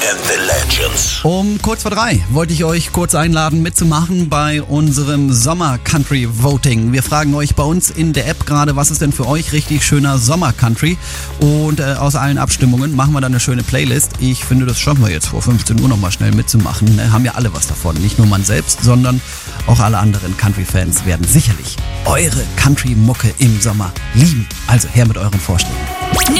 and the Legends. Um kurz vor 3 wollte ich euch kurz einladen, mitzumachen bei unserem Sommer-Country-Voting. Wir fragen euch bei uns in der App gerade, was ist denn für euch richtig schöner Sommer-Country? Und aus allen Abstimmungen machen wir dann eine schöne Playlist. Ich finde, das schaffen wir jetzt vor 15 Uhr nochmal schnell mitzumachen. Haben ja alle was davon. Nicht nur man selbst, sondern auch alle anderen Country-Fans werden sicherlich eure Country-Mucke im Sommer lieben. Also her mit euren Vorschlägen.